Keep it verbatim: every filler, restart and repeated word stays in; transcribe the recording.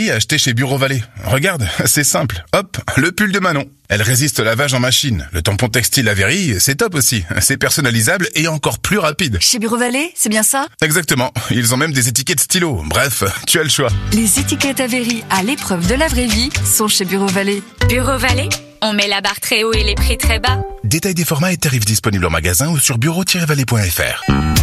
Valérie a acheté chez Bureau Vallée. Regarde, c'est simple. Hop, le pull de Manon. Elle résiste au lavage en machine. Le tampon textile Avery, c'est top aussi. C'est personnalisable et encore plus rapide. Chez Bureau Vallée, c'est bien ça? Exactement. Ils ont même des étiquettes stylo. Bref, tu as le choix. Les étiquettes Avery à l'épreuve de la vraie vie sont chez Bureau Vallée. Bureau Vallée, on met la barre très haut et les prix très bas. Détail des formats et tarifs disponibles en magasin ou sur bureau tiret vallée point f r.